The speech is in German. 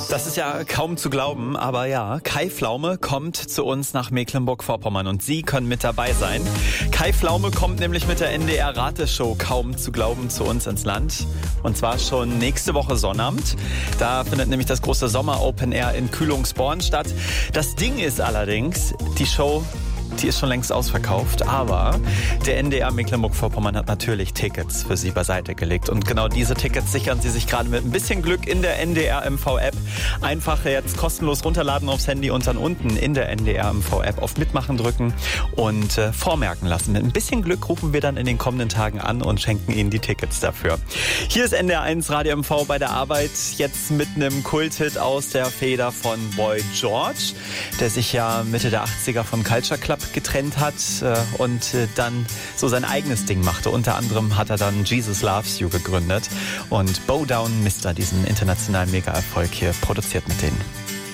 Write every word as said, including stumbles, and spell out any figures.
Das ist ja kaum zu glauben, aber ja, Kai Pflaume kommt zu uns nach Mecklenburg-Vorpommern und Sie können mit dabei sein. Kai Pflaume kommt nämlich mit der N D R-Rateshow kaum zu glauben zu uns ins Land. Und zwar schon nächste Woche Sonnabend. Da findet nämlich das große Sommer-Open Air in Kühlungsborn statt. Das Ding ist allerdings, die Show... die ist schon längst ausverkauft, aber der N D R Mecklenburg-Vorpommern hat natürlich Tickets für Sie beiseite gelegt. Und genau diese Tickets sichern Sie sich gerade mit ein bisschen Glück in der N D R M V-App. Einfach jetzt kostenlos runterladen aufs Handy und dann unten in der N D R M V-App auf Mitmachen drücken und äh, vormerken lassen. Mit ein bisschen Glück rufen wir dann in den kommenden Tagen an und schenken Ihnen die Tickets dafür. Hier ist N D R eins Radio M V bei der Arbeit, jetzt mit einem Kulthit aus der Feder von Boy George, der sich ja Mitte der achtziger von Culture Club getrennt hat äh, und äh, dann so sein eigenes Ding machte. Unter anderem hat er dann Jesus Loves You gegründet und Bow Down Mister, diesen internationalen Mega-Erfolg hier produziert mit denen.